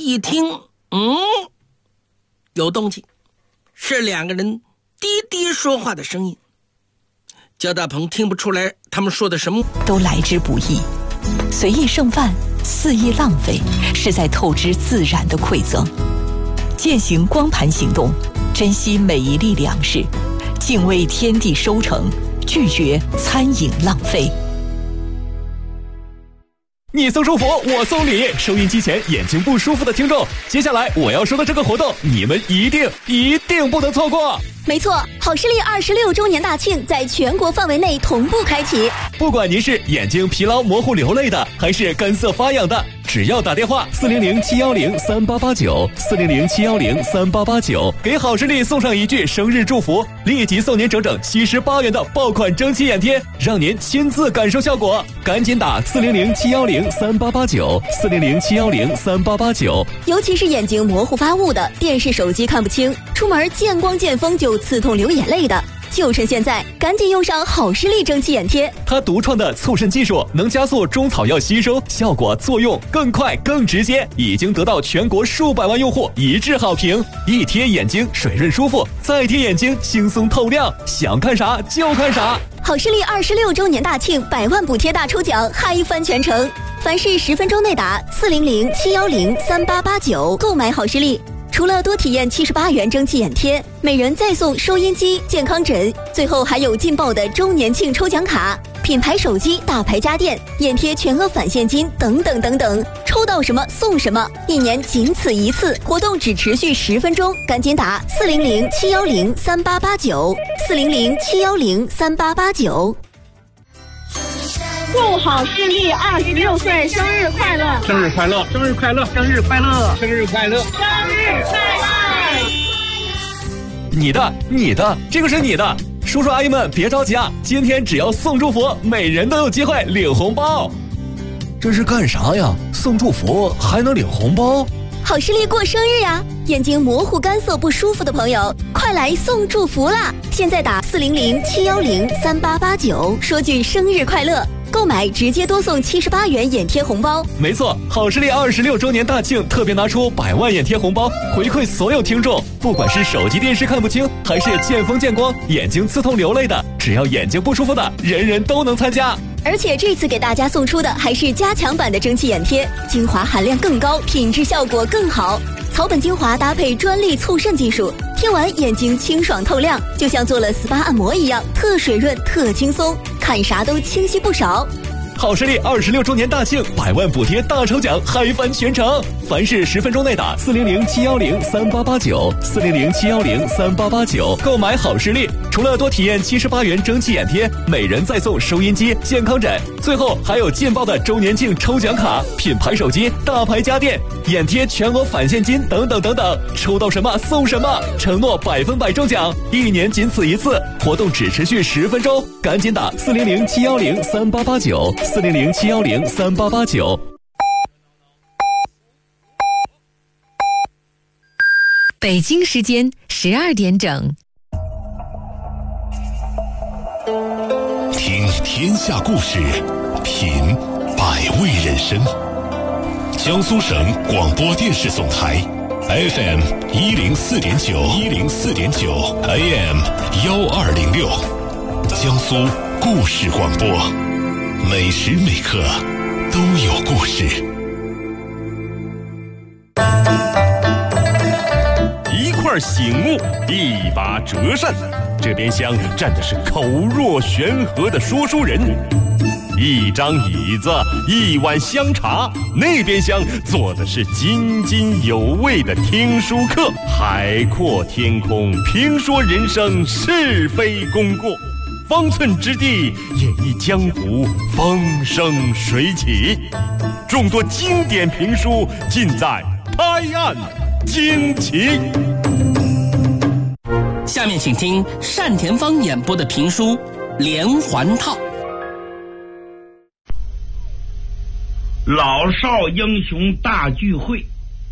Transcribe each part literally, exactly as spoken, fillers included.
一听，嗯，有动静，是两个人低低说话的声音。焦大鹏听不出来他们说的什么， 都来之不易，随意剩饭，肆意浪费，是在透支自然的馈赠。践行光盘行动，珍惜每一粒粮食，敬畏天地收成，拒绝餐饮浪费。 你送祝福，我送礼。收音机前眼睛不舒服的听众，接下来我要说的这个活动，你们一定一定不能错过。 没错，好视力二十六周年大庆在全国范围内同步开启。 不管您是眼睛疲劳模糊流泪的，还是干涩发痒的，只要打电话四零零七幺零三八八九四零零七幺零三八八九，给好视力送上一句生日祝福，立即送您整整七十八元的爆款蒸汽眼贴，让您亲自感受效果。赶紧打四零零七幺零三八八九四零零七幺零三八八九。 尤其是眼睛模糊发雾的，电视手机看不清，出门见光见风就刺痛流眼泪的，就趁现在，赶紧用上好视力蒸汽眼贴。 它独创的促渗技术能加速中草药吸收，效果作用更快更直接，已经得到全国数百万用户一致好评。一贴眼睛水润舒服，再贴眼睛轻松透亮，想看啥就看啥。 好视力二十六周年大庆，百万补贴大抽奖，嗨翻全城！凡是十分钟内打四零零七幺零三八八九购买好视力。除了多体验七十八元蒸汽眼贴，每人再送收音机、健康枕，最后还有劲爆的周年庆抽奖卡、品牌手机、大牌家电、眼贴全额返现金等等等等，抽到什么送什么，一年仅此一次，活动只持续十分钟，赶紧打四零零七幺零三八八九四零零七幺零三八八九。 祝好视力二十六岁生日快乐！ 生日快乐！生日快乐！生日快乐！生日快乐！ 生日快乐！ 你的，你的，这个是你的。叔叔阿姨们别着急啊，今天只要送祝福，每人都有机会领红包。 这是干啥呀？送祝福还能领红包？ 好视力过生日呀！眼睛模糊干涩不舒服的朋友，快来送祝福啦！现在打四零零七幺零三八八九，说句生日快乐。购买直接多送七十八元眼贴红包。 没错，好视力二十六周年大庆特别拿出百万眼贴红包回馈所有听众，不管是手机电视看不清，还是见风见光眼睛刺痛流泪的，只要眼睛不舒服的，人人都能参加。 而且这次给大家送出的还是加强版的蒸汽眼贴，精华含量更高，品质效果更好。草本精华搭配专利促渗技术，贴完眼睛清爽透亮，就像做了 S P A 按摩一样，特水润特轻松，看啥都清晰不少。 好视力二十六周年大庆，百万补贴大抽奖，嗨翻全城！凡是十分钟内打四零零七幺零三八八九四零零七幺零三八八九购买好视力，除了多体验七十八元蒸汽眼贴，每人再送收音机、健康枕，最后还有劲爆的周年庆抽奖卡、品牌手机、大牌家电、眼贴全额返现金等等等等，抽到什么送什么，承诺百分百中奖，一年仅此一次，活动只持续十分钟，赶紧打四零零七幺零三八八九。四零零七幺零三八八九。 北京时间十二点整。 听天下故事，品百味人生。江苏省广播电视总台 F M 一零四点九一零四点九 A M 幺二零六，江苏故事广播。每时每刻都有故事。 一块醒目，一把折扇，这边厢站的是口若悬河的说书人，一张椅子，一碗香茶，那边厢坐的是津津有味的听书客。海阔天空，评说人生是非功过，方寸之地，演绎江湖风生水起。众多经典评书尽在拍案惊奇。 下面请听单田芳演播的评书《连环套》。 老少英雄大聚会，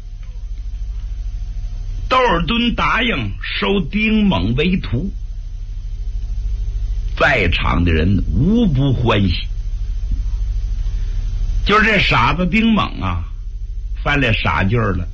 窦尔敦答应收丁猛为徒，在场的人无不欢喜。就是这傻子丁猛啊，犯了傻劲儿了。